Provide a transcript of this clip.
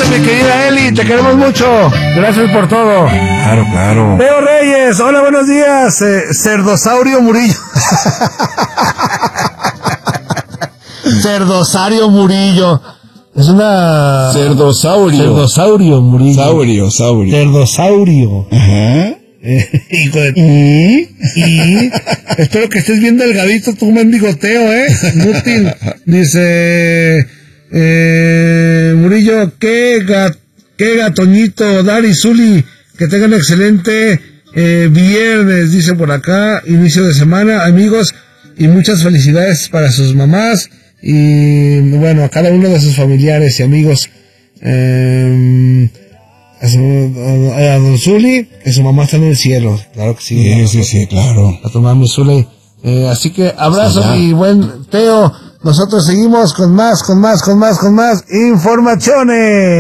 Igualmente, mi querida Eli, te queremos mucho. Gracias por todo. Claro, claro. Leo Reyes, hola, buenos días. Cerdosaurio Murillo. Cerdosaurio Murillo. Es una... Cerdosaurio Murillo. Saurio. Cerdosaurio. Ajá. Hijo de... Espero que estés bien delgadito, tu mendigoteo, Inútil. Dice... Murillo, qué gatoñito, Dari, Zuli, que tengan excelente viernes, dice por acá, inicio de semana, amigos, y muchas felicidades para sus mamás, y bueno, a cada uno de sus familiares y amigos, a don Zuli, que su mamá está en el cielo, claro que sí. Sí, claro. A tu mami Zuli. Así que abrazo, mi buen Teo. Nosotros seguimos con más informaciones.